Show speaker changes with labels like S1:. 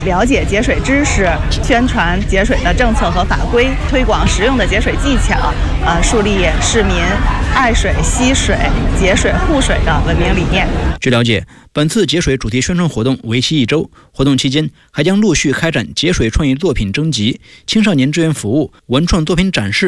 S1: 了解节水知识，宣传节水的政策和法规，推广实用的节水技巧，树立市民爱水、惜水、节水、护水的文明理念。
S2: 据了解，本次节水主题宣传活动为期1周，活动期间还将陆续开展节水创意作品征集、青少年志愿服务、文创作品展示